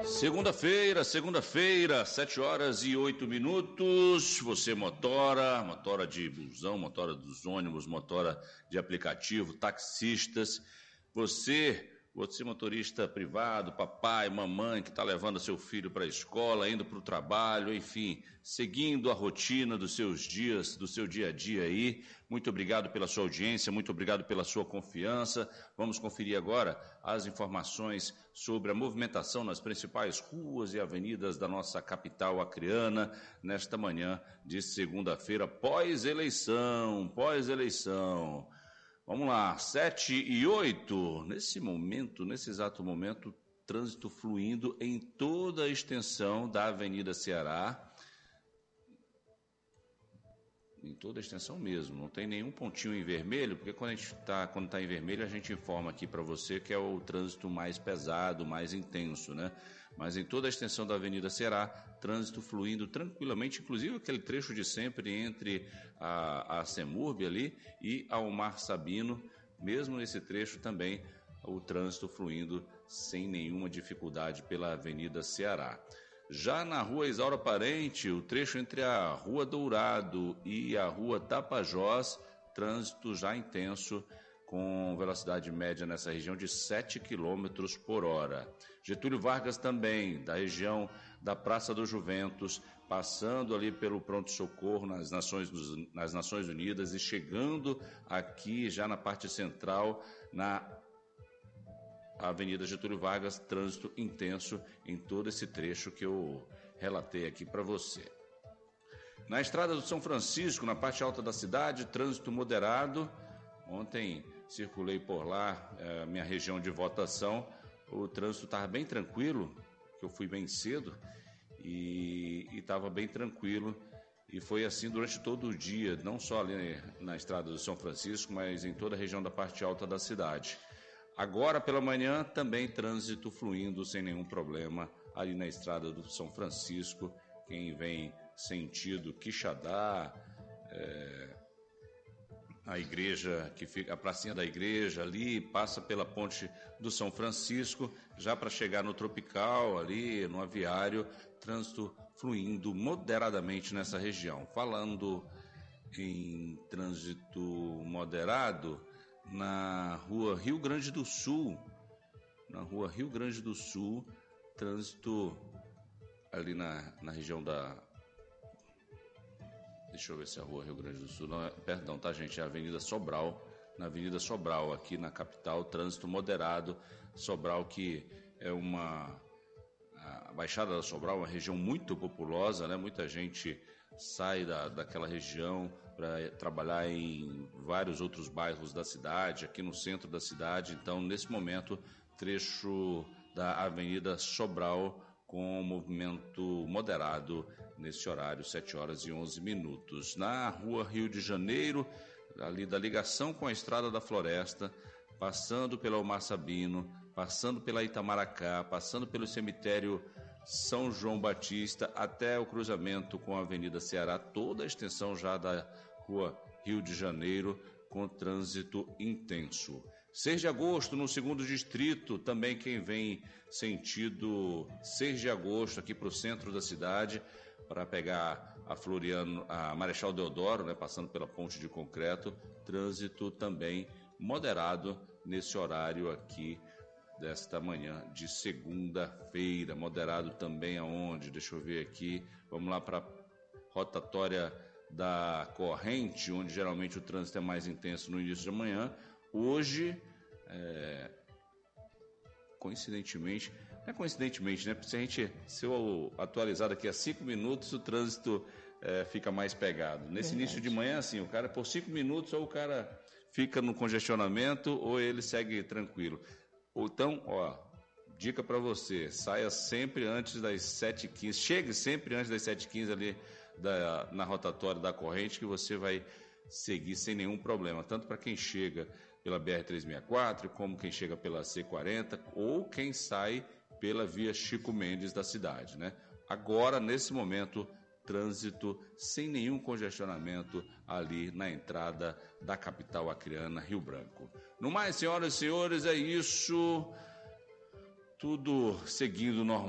Segunda-feira, 7h08. Você motora de busão, motora dos ônibus, motora de aplicativo, taxistas. Você motorista privado, papai, mamãe, que está levando seu filho para a escola, indo para o trabalho, enfim, seguindo a rotina dos seus dias, do seu dia a dia aí. Muito obrigado pela sua audiência, muito obrigado pela sua confiança. Vamos conferir agora as informações sobre a movimentação nas principais ruas e avenidas da nossa capital acreana, nesta manhã de segunda-feira, pós-eleição. Vamos lá, 7h08, nesse exato momento, trânsito fluindo em toda a extensão da Avenida Ceará, em toda a extensão mesmo, não tem nenhum pontinho em vermelho, porque quando está em vermelho a gente informa aqui para você que é o trânsito mais pesado, mais intenso, né? Mas em toda a extensão da Avenida Ceará, trânsito fluindo tranquilamente, inclusive aquele trecho de sempre entre a Semurb ali e a Omar Sabino, mesmo nesse trecho também o trânsito fluindo sem nenhuma dificuldade pela Avenida Ceará. Já na Rua Isaura Parente, o trecho entre a Rua Dourado e a Rua Tapajós, trânsito já intenso, com velocidade média nessa região de 7 km por hora. Getúlio Vargas também, da região da Praça do Juventus, passando ali pelo pronto-socorro nas Nações Unidas e chegando aqui já na parte central, na Avenida Getúlio Vargas, trânsito intenso em todo esse trecho que eu relatei aqui para você. Na Estrada do São Francisco, na parte alta da cidade, trânsito moderado. Ontem circulei por lá, minha região de votação, o trânsito estava bem tranquilo, que eu fui bem cedo e estava bem tranquilo. E foi assim durante todo o dia, não só ali na Estrada do São Francisco, mas em toda a região da parte alta da cidade. Agora pela manhã também trânsito fluindo sem nenhum problema ali na Estrada do São Francisco. Quem vem sentido Quixadá, a igreja, que fica, a pracinha da igreja ali, passa pela ponte do São Francisco, já para chegar no Tropical ali, no Aviário, trânsito fluindo moderadamente nessa região. Falando em trânsito moderado, na Rua Rio Grande do Sul, trânsito ali na região da... Deixa eu ver se é a Rua Rio Grande do Sul. Não, perdão, tá, gente? É a Avenida Sobral. Na Avenida Sobral, aqui na capital, trânsito moderado. Sobral, que é a Baixada da Sobral, uma região muito populosa, né? Muita gente sai daquela região para trabalhar em vários outros bairros da cidade, aqui no centro da cidade. Então, nesse momento, trecho da Avenida Sobral com movimento moderado nesse horário, 7h11. Na Rua Rio de Janeiro, ali da ligação com a Estrada da Floresta, passando pela Omar Sabino, passando pela Itamaracá, passando pelo cemitério São João Batista, até o cruzamento com a Avenida Ceará, toda a extensão já da Rua Rio de Janeiro, com trânsito intenso. 6 de agosto, no 2º distrito, também quem vem sentido 6 de agosto, aqui para o centro da cidade, para pegar a Marechal Deodoro, né, passando pela ponte de concreto, trânsito também moderado nesse horário aqui desta manhã de segunda-feira. Moderado também aonde? Deixa eu ver aqui. Vamos lá para a rotatória da Corrente, onde geralmente o trânsito é mais intenso no início da manhã. Hoje, coincidentemente, não é coincidentemente, né? Se eu atualizar daqui a 5 minutos, o trânsito fica mais pegado. Nesse início de manhã, assim, o cara, por 5 minutos, ou o cara fica no congestionamento, ou ele segue tranquilo. Então, dica para você, saia sempre antes das 7h15, chegue sempre antes das 7h15 ali na rotatória da Corrente, que você vai seguir sem nenhum problema, tanto para quem chega pela BR-364, como quem chega pela C40, ou quem sai pela via Chico Mendes da cidade, né? Agora, nesse momento, trânsito sem nenhum congestionamento ali na entrada da capital acreana, Rio Branco. No mais, senhoras e senhores, é isso. Tudo seguindo normal.